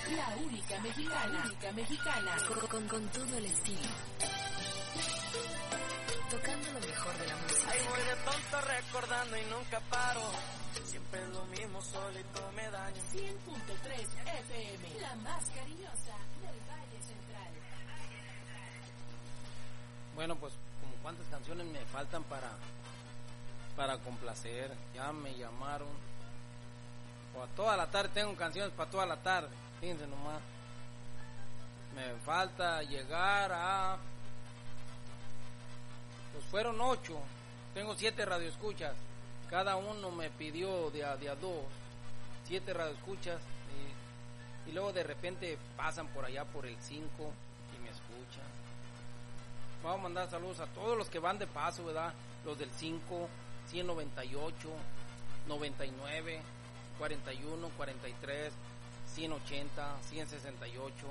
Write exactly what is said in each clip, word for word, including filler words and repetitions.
La única mexicana, la única mexicana, con, con, con todo el estilo. Tocando lo mejor de la música. Ay, voy de tonto recordando y nunca paro. Siempre es lo mismo, solito me daño. cien punto tres F M, la más cariñosa del Valle Central. Bueno, pues como cuántas canciones me faltan para para complacer. Ya me llamaron. O a toda la tarde tengo canciones para toda la tarde. Fíjense nomás. Me falta llegar a... Pues fueron ocho. Tengo siete radioescuchas. Cada uno me pidió de a, de a dos. Siete radioescuchas. Y, y luego de repente pasan por allá por el cinco y me escuchan. Vamos a mandar saludos a todos los que van de paso, ¿verdad? Los del cinco, ciento noventa y ocho, noventa y nueve, cuarenta y uno, cuarenta y tres, ciento ochenta, ciento sesenta y ocho.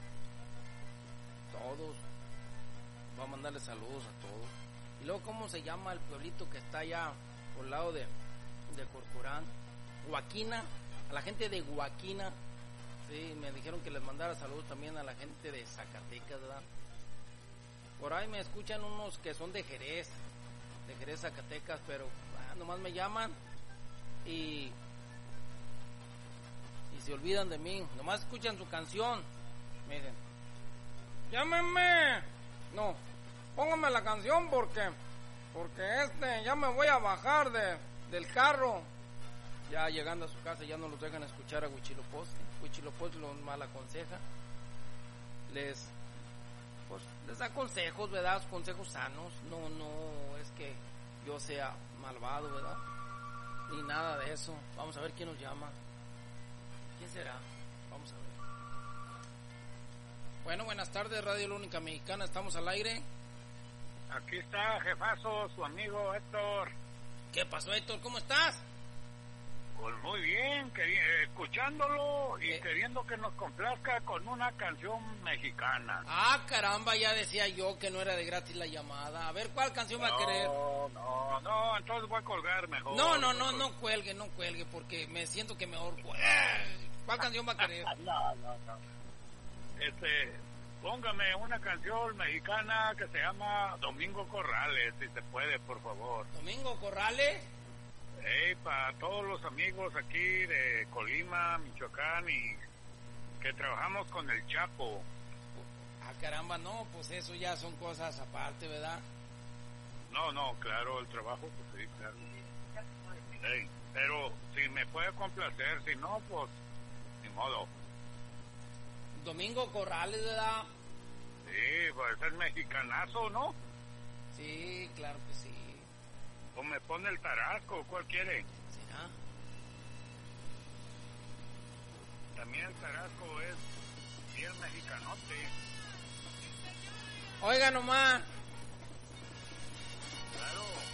Todos. Voy a mandarles saludos a todos. Y luego, ¿cómo se llama el pueblito que está allá por el lado de, de Corporán? Guaquina. A la gente de Guaquina. Sí, me dijeron que les mandara saludos también a la gente de Zacatecas, ¿verdad? Por ahí me escuchan unos que son de Jerez, de Jerez, Zacatecas, pero ah, nomás me llaman y y se olvidan de mí. Nomás escuchan su canción, me dicen, llámenme. No, póngame la canción porque porque este ya me voy a bajar de del carro. Ya llegando a su casa ya no los dejan escuchar a Huichilopochtli. Huichilopochtli los mal aconseja. Les pues les da consejos, ¿verdad? Consejos sanos. No, no es que yo sea malvado, ¿verdad? Ni nada de eso. Vamos a ver quién nos llama. ¿Quién será? Vamos a ver. Bueno, buenas tardes, Radio La Única Mexicana. ¿Estamos al aire? Aquí está, jefazo, su amigo Héctor. ¿Qué pasó, Héctor? ¿Cómo estás? Pues muy bien, queri- escuchándolo y Eh. queriendo que nos complazca con una canción mexicana. Ah, caramba, ya decía yo que no era de gratis la llamada. A ver, ¿cuál canción va a querer? No, no, no, entonces voy a colgar mejor. No, no, no, no cuelgue, no cuelgue, porque me siento que mejor... ¿Cuál canción va a querer? No, no, no. Este, póngame una canción mexicana que se llama Domingo Corrales, si se puede, por favor. ¿Domingo Corrales? Hey, para todos los amigos aquí de Colima, Michoacán y que trabajamos con el Chapo. Ah, caramba, no, pues eso ya son cosas aparte, ¿verdad? No, no, claro, el trabajo, pues sí, claro. Hey, pero si me puede complacer, si no, pues ni modo. Domingo Corrales, ¿verdad? Sí, pues es mexicanazo, ¿no? Sí, claro que sí. O me pone el tarasco, ¿cuál quiere? ¿Será? También el tarasco es bien mexicanote. Oiga nomás. Claro.